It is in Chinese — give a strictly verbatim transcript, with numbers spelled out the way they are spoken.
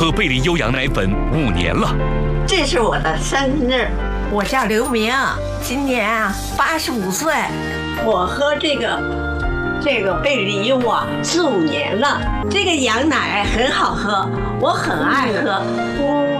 喝贝利优羊奶粉五年了。 这是我的生日， 我叫刘明，今年啊八十五岁。 我喝这个这个贝利优啊四五年了，这个羊奶很好喝，我很爱喝。